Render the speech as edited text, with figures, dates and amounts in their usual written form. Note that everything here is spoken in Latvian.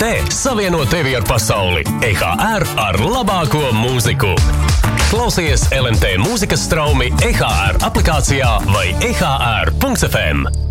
LMT savieno tevi ar pasauli. EHR ar labāko mūziku. Klausies LMT mūzikas straumi EHR aplikācijā vai EHR.fm.